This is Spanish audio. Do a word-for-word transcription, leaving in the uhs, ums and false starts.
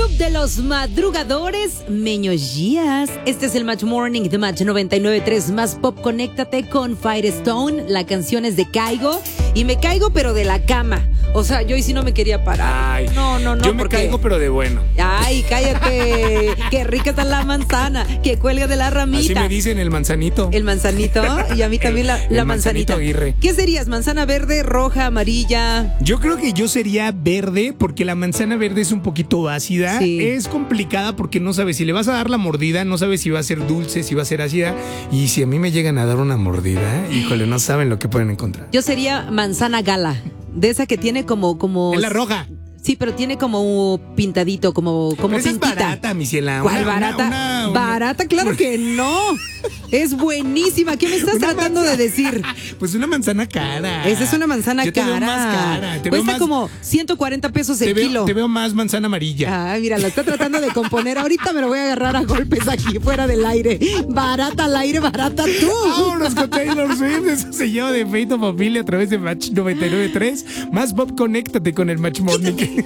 Club de los madrugadores Meñojías. Este es el Match Morning de Match noventa y nueve punto tres Más Pop. Conéctate con Firestone. La canción es de Caigo. Y me caigo pero de la cama. O sea, yo hoy sí no me quería parar. Ay, no, no, no. Yo me porque... caigo pero de bueno. Ay, cállate. Qué rica está la manzana. Que cuelga de la ramita. Así me dicen el manzanito. El manzanito. Y a mí también la, el, la el manzanita. Aguirre. ¿Qué serías? ¿Manzana verde, roja, amarilla? Yo creo que yo sería verde porque la manzana verde es un poquito ácida. Sí. Es complicada porque no sabes si le vas a dar la mordida, no sabes si va a ser dulce, si va a ser ácida. Y si a mí me llegan a dar una mordida, híjole, no saben lo que pueden encontrar. Yo sería manzana gala. De esa que tiene como... como Es la roja. Sí, pero tiene como pintadito, como, como Pero esa pintita. es barata, mi ciela. ¿Cuál Una- barata? una- una- Barata, claro que no. Es buenísima. ¿Qué me estás Una tratando de decir? Pues una manzana cara. Esa es una manzana Yo te cara. veo más cara. Te veo Cuesta más, como ciento cuarenta pesos te el veo, kilo. te veo más manzana amarilla. Ay, mira, la está tratando de componer. Ahorita me lo voy a agarrar a golpes aquí fuera del aire. Barata al aire, barata tú. Vámonos con Taylor Swift. Eso se llama de Fate of Familia a través de Match noventa y nueve punto tres. Más Pop, conéctate con el Match Morning.